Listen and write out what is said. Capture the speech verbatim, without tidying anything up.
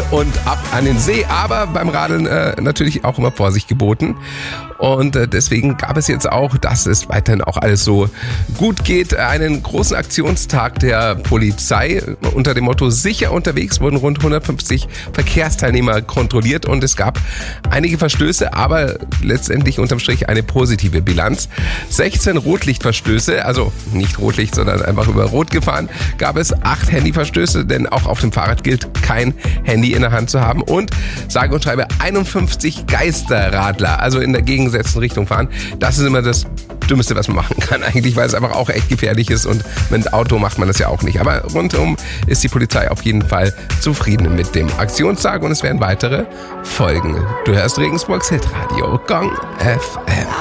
Mal und ab an den See. Aber beim Radeln äh, natürlich auch immer Vorsicht geboten. Und äh, deswegen gab es jetzt auch, dass es weiterhin auch alles so gut geht, einen großen Aktionstag der Polizei. Unter dem Motto sicher unterwegs wurden rund hundertfünfzig Verkehrsteilnehmer kontrolliert und es gab einige Verstöße, aber letztendlich unterm Strich eine positive Bilanz. sechzehn Rotlichtverstöße, also nicht Rotlicht, sondern einfach über Rot gefahren, gab es acht Handyverstöße, denn auch auf dem Fahrrad gilt, kein Handy in der Hand zu haben und sage und schreibe einundfünfzig Geisterradler, also in der gegengesetzten Richtung fahren. Das ist immer das Dümmste, was man machen kann eigentlich, weil es einfach auch echt gefährlich ist und mit Auto macht man das ja auch nicht. Aber rundum ist die Polizei auf jeden Fall zufrieden mit dem Aktionstag und es werden weitere folgen. Du hörst Regensburgs Hitradio Gong F M.